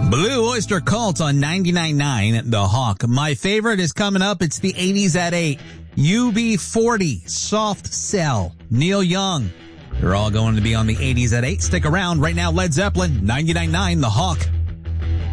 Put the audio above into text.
Blue Oyster Cult on 99.9 The Hawk. My favorite is coming up. It's the 80s at 8. UB40, Soft Cell, Neil Young. They're all going to be on the 80s at 8. Stick around. Right now, Led Zeppelin, 99.9 The Hawk.